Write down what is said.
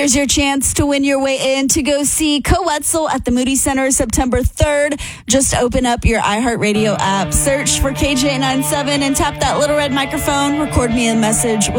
Here's your chance to win your way in to go see Coetzel at the Moody Center September 3rd. Just open up your iHeartRadio app, search for KJ97, and tap that little red microphone. Record me a message with